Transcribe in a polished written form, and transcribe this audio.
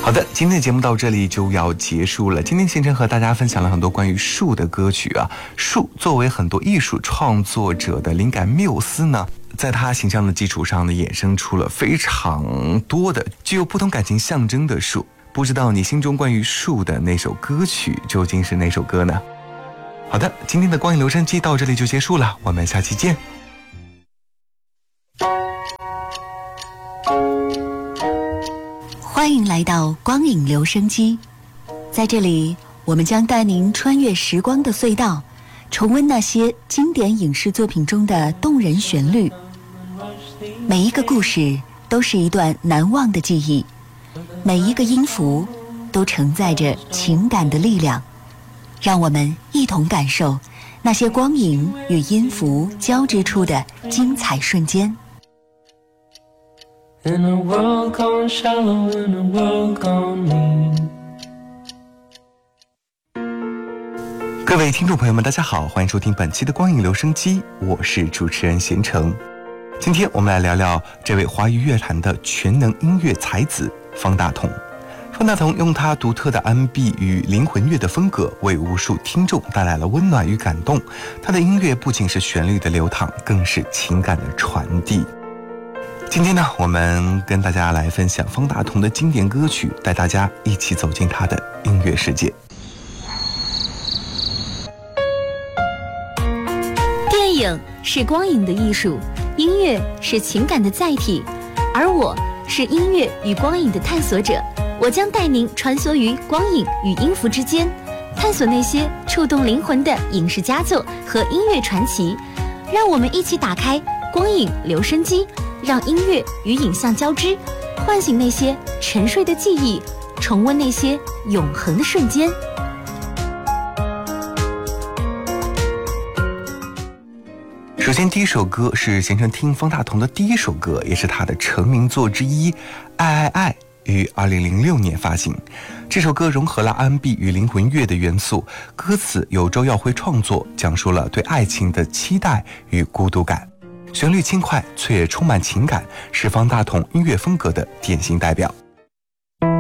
好的，今天的节目到这里就要结束了。今天贤成和大家分享了很多关于树的歌曲啊。树作为很多艺术创作者的灵感缪斯呢，在它形象的基础上呢，衍生出了非常多的具有不同感情象征的树。不知道你心中关于树的那首歌曲究竟是哪首歌呢？好的，今天的光影留声机到这里就结束了，我们下期见。 欢迎来到光影留声机，在这里我们将带您穿越时光的隧道，重温那些经典影视作品中的动人旋律。每一个故事都是一段难忘的记忆，每一个音符都承载着情感的力量。让我们一同感受那些光影与音符交织出的精彩瞬间。 In a world gone shallow, in a world gone mean。 各位听众朋友们大家好，欢迎收听本期的光影留声机，我是主持人贤成。今天我们来聊聊这位华语乐坛的全能音乐才子方大同。方大同用他独特的 R&B 与灵魂乐的风格，为无数听众带来了温暖与感动。他的音乐不仅是旋律的流淌，更是情感的传递。今天呢，我们跟大家来分享方大同的经典歌曲，带大家一起走进他的音乐世界。 电影是光影的艺术，音乐是情感的载体，而我是音乐与光影的探索者。我将带您穿梭于光影与音符之间，探索那些触动灵魂的影视佳作和音乐传奇。让我们一起打开光影留声机，让音乐与影像交织，唤醒那些沉睡的记忆，重温那些永恒的瞬间。 首先第一首歌是贤成听方大同的第一首歌，也是他的成名作之一，爱爱爱，于2006年发行。这首歌融合了 R&B 与灵魂乐的元素，歌词由周耀辉创作，讲述了对爱情的期待与孤独感。旋律轻快却充满情感，是方大同音乐风格的典型代表。